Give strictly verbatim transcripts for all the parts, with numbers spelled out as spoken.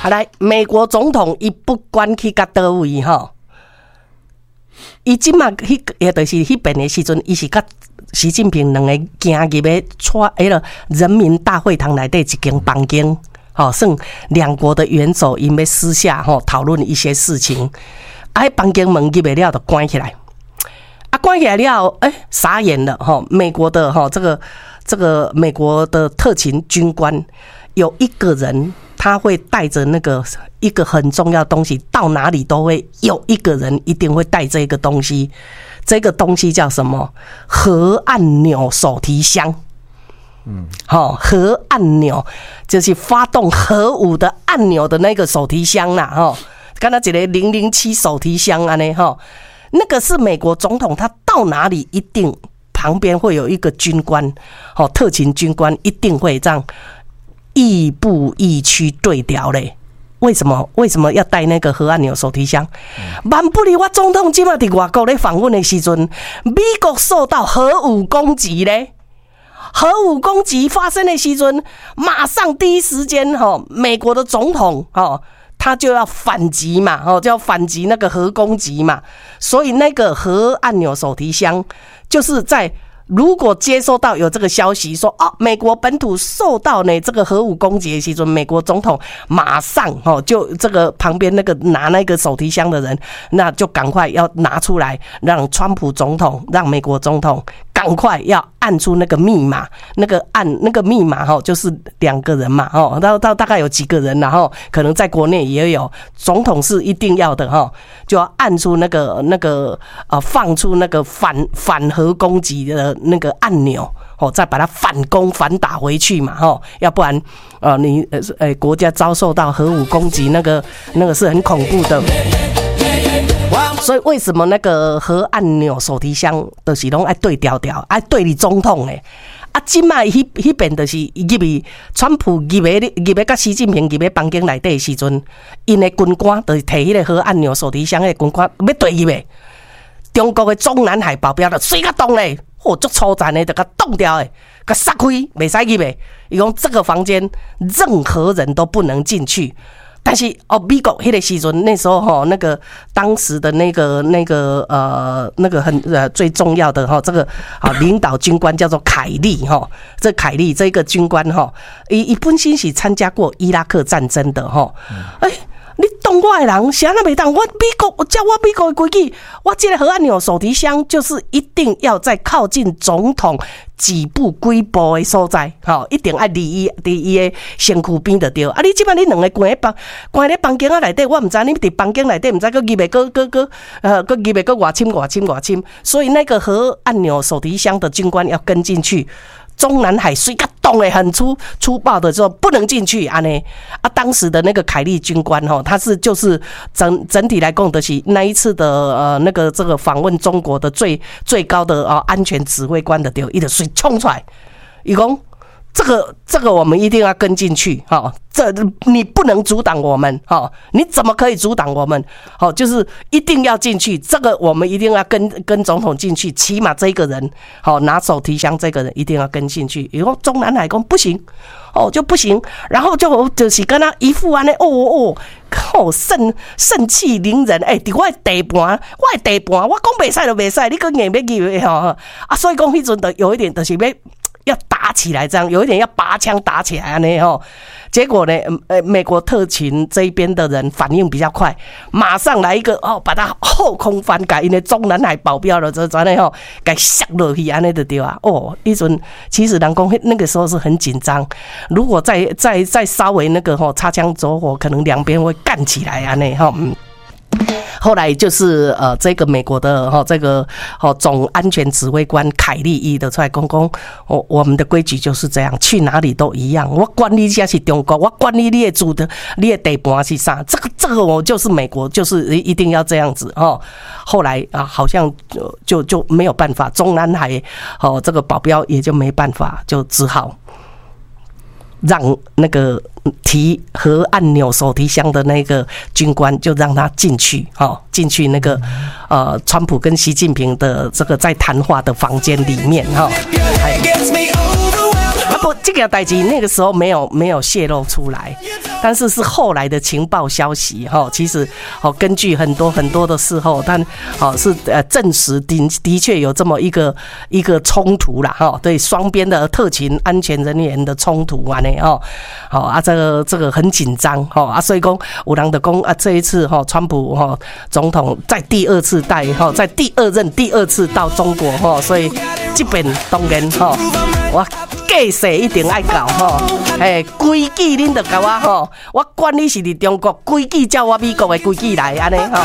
好来，美国总统伊不管去到倒位吼，伊即马迄也就是迄边的时阵，伊是甲习近平两个行入要带迄个人民大会堂内底一间房间，吼，算两国的元首因要私下吼讨论一些事情，啊，迄房间门入不了就关起来，啊，关起来了，哎、欸，傻眼了吼，美国的吼这个这个美国的特勤军官有一个人。他会带着那个一个很重要的东西，到哪里都会有一个人一定会带这个东西。这个东西叫什么？核按钮手提箱。嗯，好，核按钮就是发动核武的按钮的那个手提箱啦，哈，刚才一个零零七手提箱啊呢，哈，那个是美国总统，他到哪里一定旁边会有一个军官，好，特勤军官一定会这样。亦步亦趋对调嘞，为什么？为什么要带那个核按钮手提箱？万不利我总统今嘛伫外国咧访问的时阵，美国受到核武攻击嘞，核武攻击发生的时阵，马上第一时间哈，美国的总统哈，他就要反击嘛，哈，就要反击那个核攻击嘛，所以那个核按钮手提箱就是在。如果接收到有这个消息说哦，美国本土受到呢这个核武攻击的时候，美国总统马上哦就这个旁边那个拿那个手提箱的人，那就赶快要拿出来，让川普总统，让美国总统赶快要按出那个密码，那个按那个密码哈，就是两个人嘛哈，到到大概有几个人，然后可能在国内也有，总统是一定要的哈，就要按出那个那个呃放出那个反反核攻击的。那个按钮哦，再把它反攻反打回去嘛，哦，要不然呃你呃呃国家遭受到核武攻击，那个那个是很恐怖的。所以为什么那个核按钮手提箱就是拢爱对调调，爱对你总统诶？啊，今麦迄迄边就是入去，川普入去入去甲习近平入去房间内底的时阵，因的军官就是摕迄个核按钮手提箱的军官要对入去，中国的中南海保镖就水甲动咧。哦，足粗残的，就甲冻掉诶，甲杀开，袂使入诶。伊讲这个房间任何人都不能进去。但是哦，美国迄个时阵，那时候吼，那个当时的那个那个呃那个很呃最重要的哈，这个啊领导军官叫做凯利哈，这凯利这个军官哈，伊伊本身是参加过伊拉克战争的哈，哎、欸。你动我的人，谁那没当？我美国，我叫我美国的规矩，我这个核按钮手提箱就是一定要在靠近总统几步几步的所在，好，一定要离伊离伊的身躯边就对。啊，你即摆你两个关喺房关喺房间啊内底，我唔知你伫房间内底唔知个入袂个个个呃个入袂个外侵外侵外侵，所以那个核按钮手提箱的军官要跟进去。中南海水甲冻诶很粗粗暴的时候不能进去安尼啊，当时的那个凯利军官吼，他是就是整整体来讲的是那一次的呃那个这个访问中国的最最高的啊、呃、安全指挥官的对，伊就水冲出来，伊讲这个这个我们一定要跟进去哈，这你不能阻挡我们哈，你怎么可以阻挡我们？好，就是一定要进去，这个我们一定要跟跟总统进去，起码这个人好拿手提箱，这个人一定要跟进去。以后中南海讲不行，哦就不行，然后就就是跟他一副安尼，哦哦，靠盛盛气凌人，哎、欸，伫我的地盘，我的地盘，我讲袂使就袂使，你讲硬要入吼啊，所以讲迄阵的有一点就是要。要打起来，这样有一点要拔枪打起来呢吼。结果呢，呃，美国特勤这一边的人反应比较快，马上来一个哦，把他后空翻改，因为中南海保镖了，这这呢吼，给下落去安尼就对啊。哦，一阵其实人讲那个时候是很紧张，如果再再再稍微那个吼擦枪走火，可能两边会干起来安尼吼。嗯。后来就是呃，这个美国的哈、哦、这个哦总安全指挥官凯利伊的出来讲讲，哦我们的规矩就是这样，去哪里都一样。我管你家是中国，我管你你的主的你的地盘是啥，这个这个我就是美国，就是一定要这样子哦。后来啊，好像就就就没有办法，中南海哦这个保镖也就没办法，就只好。让那个提核按钮手提箱的那个军官就让他进去，哈，进去那个呃，川普跟习近平的这个在谈话的房间里面，哈。 不这个代志那个时候没有没有泄露出来，但是是后来的情报消息哈。其实哦，根据很多很多的事后，但哦是呃证实的的确有这么一个一个冲突啦哈，对双边的特勤安全人员的冲突啊呢哦，好啊这个这个很紧张哈啊，所以讲有人就讲啊这一次哈川普哈总统在第二次带哈在第二任第二次到中国哈，所以这边当然哈我计势一定爱搞吼，诶规矩恁就甲我吼，我管你是伫中国规矩，照我美国的规矩来安尼吼。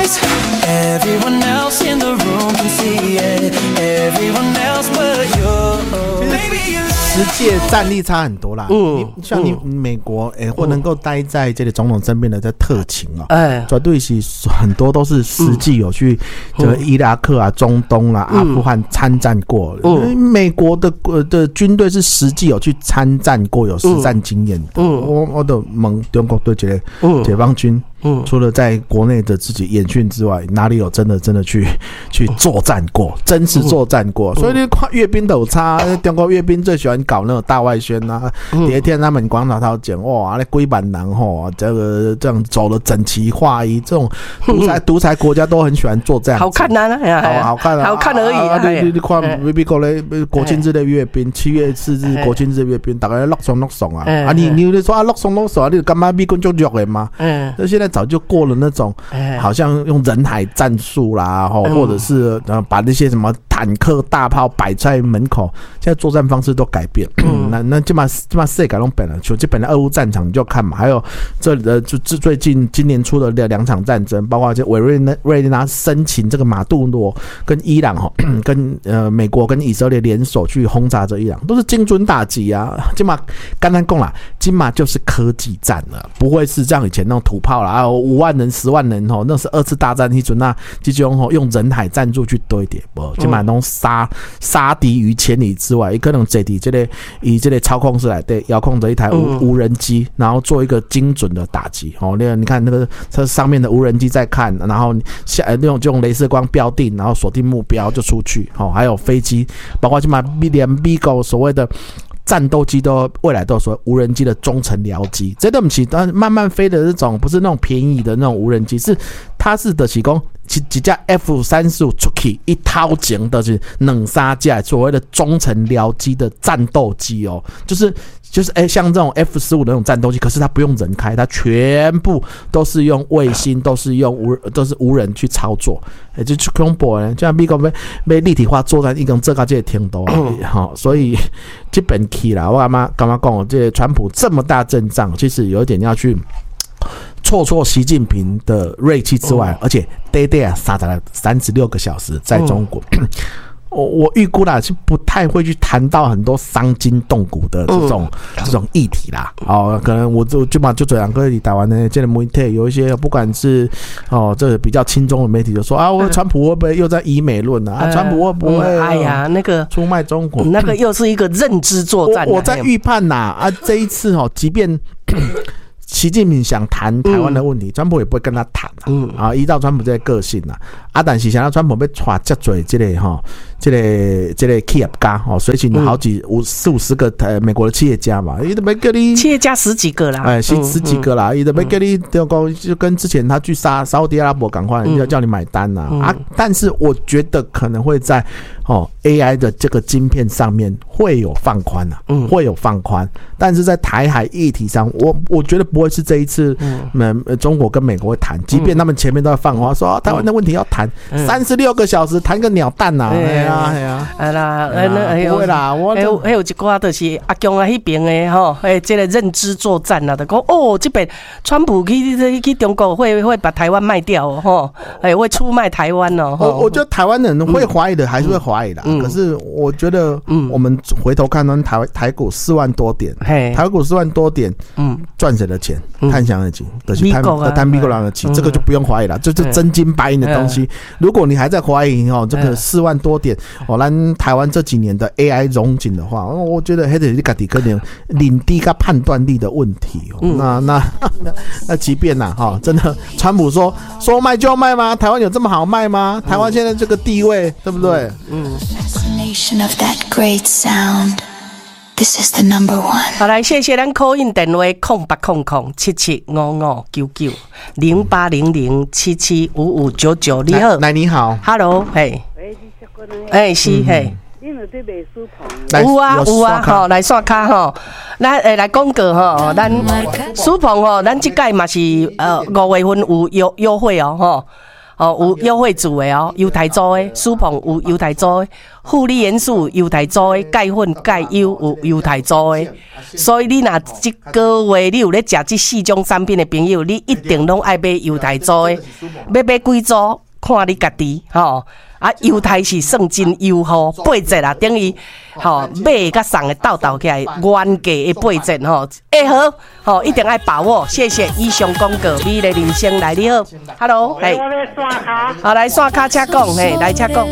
世界战力差很多啦，嗯，像你美国，哎、欸，或能够待在这个总统身边的这特勤啊，哎，绝对是很多都是实际有去这个伊拉克啊、中东啦、阿富汗参战过。嗯，美国的呃的军队是实际有去参战过，有实战经验的。嗯，我我都问中国对这个解放军。嗯，除了在国内的自己演训之外，哪里有真的真的去去作战过，真实作战过？所以你看阅兵都有差，中国阅兵最喜欢搞那种大外宣啊，第一天他们广场头讲哇，那龟板狼吼，这个这样走了整齐划一，这种独裁独裁国家都很喜欢做这样子， 好看啊， 好好看啊， 好看而已啊！ 你你你看美国嘞国庆日的阅兵，七月四日国庆日阅兵，大家落爽落爽啊！啊，你你说啊落爽落爽，你干嘛美国就弱的吗？嗯，那现在。早就过了那种，好像用人海战术啦，或者是把那些什么坦克大炮摆在门口，现在作战方式都改变。嗯、那那基本上基本上世界改动本了，就基本的俄乌战场你就看嘛，还有这呃就最近今年出的两场战争，包括这委瑞瑞纳申请这个马杜罗跟伊朗哈，跟呃美国跟以色列联手去轰炸这伊朗，都是精准打击啊。今嘛刚刚讲啦，今嘛就是科技战了，不会是像以前那种土炮啦。啊，五万人、十万人吼，那是二次大战那阵那这种吼用人海战术去堆叠，不，基本上都杀杀敌于千里之外。也可能这里这个以这个操控室来对遥控着一台无无人机，然后做一个精准的打击。哦，那你看那个它上面的无人机在看，然后下那种就用雷射光标定，然后锁定目标就出去。哦，还有飞机，包括基本上连 Bigo 所谓的。战斗机都未来都有说无人机的中程僚机，这都不是慢慢飞的这种，不是那种便宜的那种无人机，是它是的是讲几架 F 三十五 出去一掏钱的是两三架所谓的中程僚机的战斗机哦，就是就是哎、欸，像这种 F 十五 的那种战斗机，可是它不用人开，它全部都是用卫星，都是用无都是无人去操作，哎、欸，就去恐怖呢，就像美国被被立体化作战，已经做到这个程度啊，好，所以基本起啦，我干嘛干嘛讲，这川普这么大阵仗，其实有一点要去。挫挫习近平的锐气之外，而且 day day 啊，杀了三十六个小时在中国。我我预估啦，是不太会去谈到很多伤筋动骨的这种、嗯、这种议题啦。哦，可能我就就嘛就这两个台湾的这个媒体有一些，不管是哦这比较亲中的媒体就说啊，我川普会不会又在以美论啊？啊，川普会不会、嗯？哎呀，那个出卖中国， 那个又是一个认知作战。 我, 我在预判呐啊，这一次哦，即便。习近平想谈台湾的问题，川普也不会跟他谈啊。嗯啊，依照川普这个个性啊，啊，但是想要川普被抓这嘴这类哈，这类这类企业家哦，随行好几五四五十个呃美国的企业家嘛，伊都没给你企业家十几个啦， 哎，十十几个啦，伊都没给你就讲就跟之前他去沙沙特阿拉伯赶快要叫你买单呐 啊, 啊，但是我觉得可能會在哦 A I 的这个晶片上面会有放宽啊，嗯，会有放宽，但是在台海议题上，我我觉得不会是这一次，嗯，中国跟美国会谈，即便他们前面都在放话说、啊、台湾的问题要谈三十六个小时，谈个鸟蛋呐、啊，哎呀哎呀， 哎啦，哎不会啦，我还有还有一寡就是阿强啊那边的吼，哎，这个认知作战啦，就讲哦，这边川普去去中国会会把台湾卖掉哦，哎，会出卖台湾哦。 我我觉得台湾人会怀疑的还是会怀疑的、嗯，可是我觉得，嗯，我们回头看到台台股四万多点，台股四万多点，嗯，赚谁的钱？贪翔的钱，就是贪贪美国人的钱，这个就不用怀疑了，这是真金白银的东西。如果你还在怀疑哦，这个四万多点，哦，咱台湾这几年的 A I 融景的话，我觉得还得你自己可能领地跟判断力的问题哦。那那那那即便呐，哈，真的，川普说说卖就卖吗？台湾有这么好卖吗？台湾现在这个地位，对不对？嗯。 This is the number one。 好，来谢谢咱 call in 电话空八空空七七五五九九零八零零七七五五九九。你好， 来你好 ，Hello， 嘿， 喂，你是过来？ 哎是嘿。 你有对卖书棚？ 有啊有啊，吼来刷卡吼，咱诶来广告吼，咱书棚吼，咱即届嘛是呃五月份有优优惠哦吼。哦，有优惠组的哦，优待组的，书棚有优待组的，护理元素优待组的，钙粉钙优有优待组的，所以你若即个月你有咧食即四种产品的朋友，你一定拢爱买优待组的，要买几组看你家己吼。啊，优待是算真优惠，八折啦，等于吼买甲送的斗斗起来，原价的八折吼。哎好，吼一定爱把握。谢谢以上广告，美丽人生来你好 ，Hello， 嘿， 我咧刷卡。 好来刷卡，请讲，嘿，来请讲。